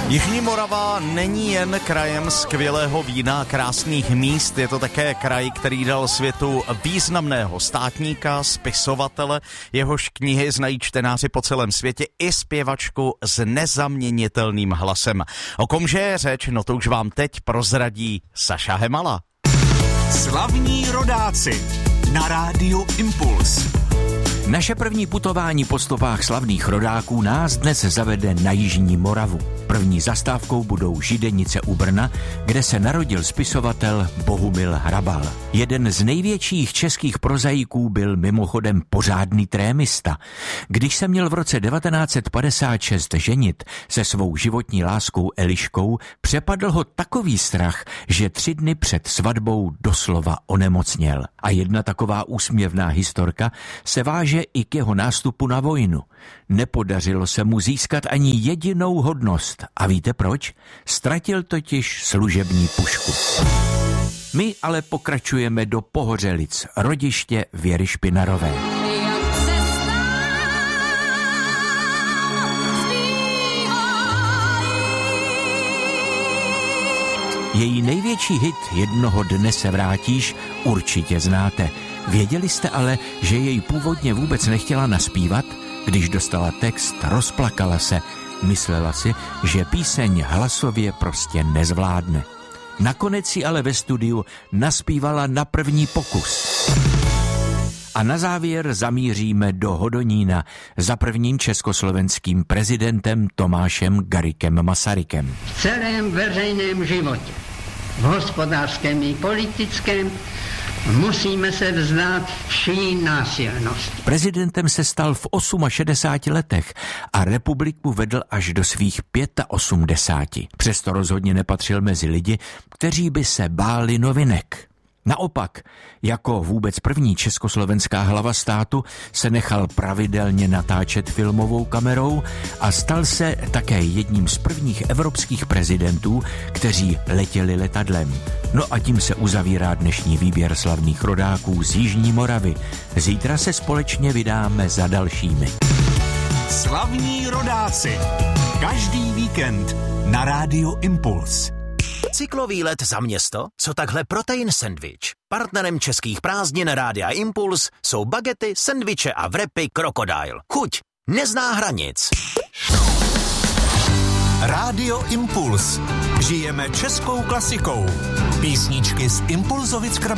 Jižní Morava není jen krajem skvělého vína a krásných míst, je to také kraj, který dal světu významného státníka, spisovatele, jehož knihy znají čtenáři po celém světě, i zpěvačku s nezaměnitelným hlasem. O komže je řeč, no to už vám teď prozradí Saša Hemala. Slavní rodáci na rádiu Impuls. Naše první putování po stopách slavných rodáků nás dnes zavede na Jižní Moravu. První zastávkou budou Židenice u Brna, kde se narodil spisovatel Bohumil Hrabal. Jeden z největších českých prozaiků byl mimochodem pořádný trémista. Když se měl v roce 1956 ženit se svou životní láskou Eliškou, přepadl ho takový strach, že 3 dny před svatbou doslova onemocněl. A jedna taková úsměvná historka se váže i k jeho nástupu na vojnu. Nepodařilo se mu získat ani jedinou hodnost. A víte proč? Ztratil totiž služební pušku. My ale pokračujeme do Pohořelic, rodiště Věry Špinarové. Její největší hit Jednoho dne se vrátíš určitě znáte. Věděli jste ale, že jej původně vůbec nechtěla naspívat? Když dostala text, rozplakala se. Myslela si, že píseň hlasově prostě nezvládne. Nakonec si ale ve studiu naspívala na první pokus. A na závěr zamíříme do Hodonína za prvním československým prezidentem Tomášem Garrigue Masarykem. V celém veřejném životě, v hospodářském i politickém, musíme se vzdát vší násilnosti. Prezidentem se stal v 68 letech a republiku vedl až do svých 85. Přesto rozhodně nepatřil mezi lidi, kteří by se báli novinek. Naopak, jako vůbec první československá hlava státu se nechal pravidelně natáčet filmovou kamerou a stal se také jedním z prvních evropských prezidentů, kteří letěli letadlem. No a tím se uzavírá dnešní výběr slavných rodáků z Jižní Moravy. Zítra se společně vydáme za dalšími. Slavní rodáci. Každý víkend na rádiu Impuls. Cyklový let za město? Co takhle protein sendvič? Partnerem českých prázdnin Rádia Impuls jsou bagety, sendviče a wrapy Crocodile. Chuť nezná hranic. Rádio Impuls. Žijeme českou klasikou. Písničky z Impulzovic